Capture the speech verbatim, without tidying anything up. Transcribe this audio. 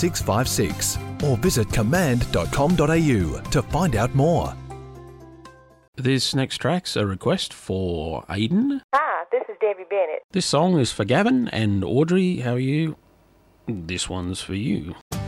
six five six or visit command dot com dot a u to find out more. This next track's a request for Aidan. Hi, this is Debbie Bennett. This song is for Gavin and Audrey. How are you? This one's for you.